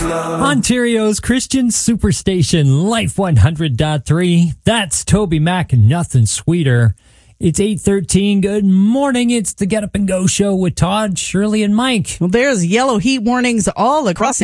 Ontario's Christian Superstation, Life 100.3. That's Toby Mac and Nothing Sweeter. It's 8:13. Good morning. It's the Get Up and Go show with Todd, Shirley, and Mike. Well, there's yellow heat warnings all across